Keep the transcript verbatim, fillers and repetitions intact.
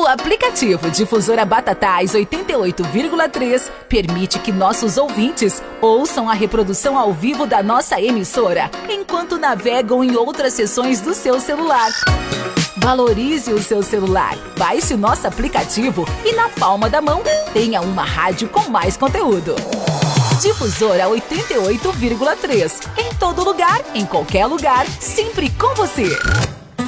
aplicativo Difusora Batatais oitenta e oito vírgula três permite que nossos ouvintes ouçam a reprodução ao vivo da nossa emissora, enquanto navegam em outras seções do seu celular. Valorize o seu celular, baixe o nosso aplicativo e na palma da mão tenha uma rádio com mais conteúdo. Difusora oitenta e oito vírgula três. Em todo lugar, em qualquer lugar, sempre com você.